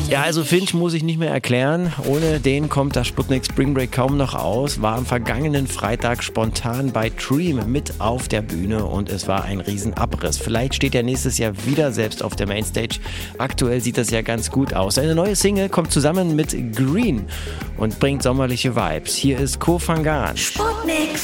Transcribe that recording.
Ja, also Finch muss ich nicht mehr erklären. Ohne den kommt das Sputnik Spring Break kaum noch aus. War am vergangenen Freitag spontan bei Dream mit auf der Bühne und es war ein Riesenabriss. Vielleicht steht er nächstes Jahr wieder selbst auf der Mainstage. Aktuell sieht das ja ganz gut aus. Eine neue Single kommt zusammen mit Green und bringt sommerliche Vibes. Hier ist Koh Phangan. Sputnik